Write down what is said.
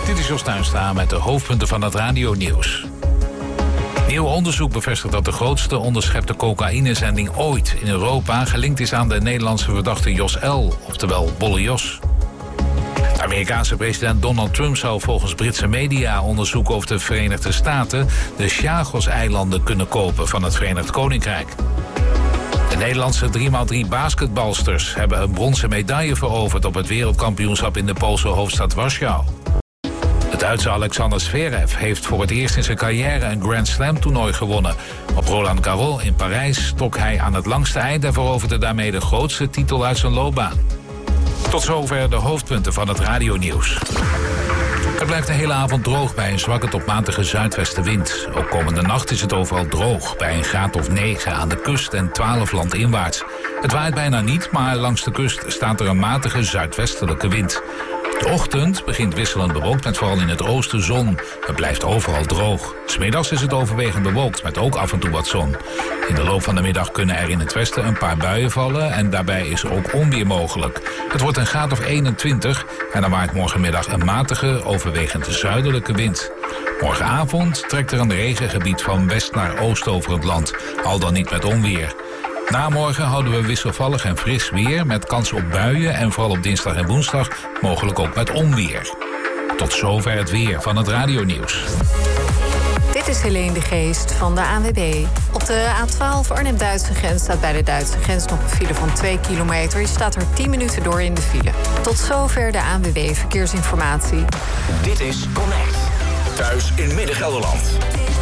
Dit is Jos Tuinstra met de hoofdpunten van het radionieuws. Nieuw onderzoek bevestigt dat de grootste onderschepte cocaïnezending ooit in Europa gelinkt is aan de Nederlandse verdachte Jos L., oftewel Bolle Jos. De Amerikaanse president Donald Trump zou volgens Britse media onderzoeken of de Verenigde Staten de Chagos-eilanden kunnen kopen van het Verenigd Koninkrijk. De Nederlandse 3x3 basketbalsters hebben een bronzen medaille veroverd op het wereldkampioenschap in de Poolse hoofdstad Warschau. De Duitse Alexander Zverev heeft voor het eerst in zijn carrière een Grand Slam toernooi gewonnen. Op Roland Garros in Parijs trok hij aan het langste eind en veroverde daarmee de grootste titel uit zijn loopbaan. Tot zover de hoofdpunten van het radionieuws. Het blijft de hele avond droog bij een zwakke tot matige zuidwestenwind. Ook komende nacht is het overal droog, bij een graad of 9 aan de kust en 12 landinwaarts. Het waait bijna niet, maar langs de kust staat er een matige zuidwestelijke wind. De ochtend begint wisselend bewolkt met vooral in het oosten zon. Het blijft overal droog. 's Middags is het overwegend bewolkt met ook af en toe wat zon. In de loop van de middag kunnen er in het westen een paar buien vallen en daarbij is ook onweer mogelijk. Het wordt een graad of 21 en dan waait morgenmiddag een matige, overwegend zuidelijke wind. Morgenavond trekt er een regengebied van west naar oost over het land, al dan niet met onweer. Na morgen houden we wisselvallig en fris weer met kans op buien en vooral op dinsdag en woensdag mogelijk ook met onweer. Tot zover het weer van het radionieuws. Dit is Helene de Geest van de ANWB. Op de A12 Arnhem-Duitse grens staat bij de Duitse grens nog een file van 2 kilometer. Je staat er 10 minuten door in de file. Tot zover de ANWB Verkeersinformatie. Dit is Connect. Thuis in Midden-Gelderland.